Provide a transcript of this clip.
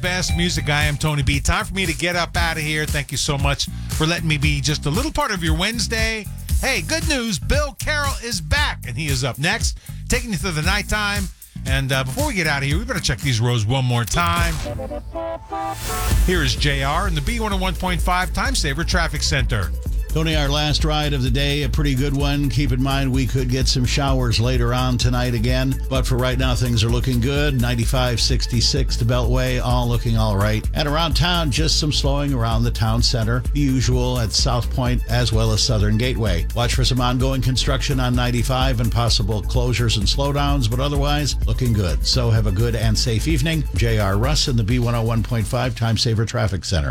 best music. I am Tony B. Time for me to get up out of here. Thank you so much for letting me be just a little part of your Wednesday. Hey, good news. Bill Carroll is back, and he is up next, taking you through the nighttime. And before we get out of here, we better check these roads one more time. Here is JR in the B101.5 Time Saver Traffic Center. Tony, our last ride of the day, a pretty good one. Keep in mind we could get some showers later on tonight again. But for right now, things are looking good. 95, 66 to Beltway, all looking all right. And around town, just some slowing around the town center. The usual at South Point as well as Southern Gateway. Watch for some ongoing construction on 95 and possible closures and slowdowns, but otherwise looking good. So have a good and safe evening. J.R. Russ in the B101.5 Time Saver Traffic Center.